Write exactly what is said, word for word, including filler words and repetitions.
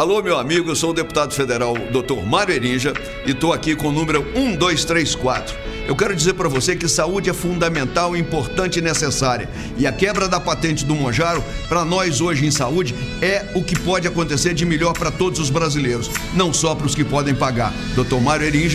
Alô, meu amigo, eu sou o deputado federal doutor Mário Erinja e estou aqui com o número um dois três quatro. Eu quero dizer para você que saúde é fundamental, importante e necessária. E a quebra da patente do Monjaro, para nós hoje em saúde, é o que pode acontecer de melhor para todos os brasileiros, não só para os que podem pagar. doutor Mário Erinja.